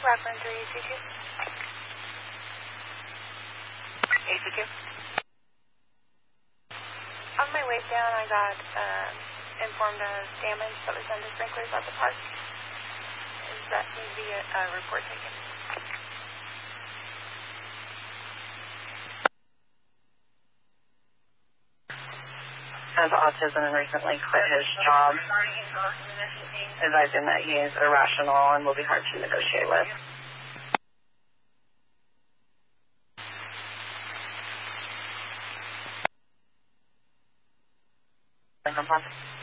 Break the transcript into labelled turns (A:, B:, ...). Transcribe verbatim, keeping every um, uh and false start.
A: Rockland three A C two. A C two. On my way down, I got um, informed of damage that was done to sprinklers at the park. Is that need to be a, a report taken?
B: Has autism and recently quit his job, advising that he is irrational and will be hard to negotiate with. Lincoln Plaza.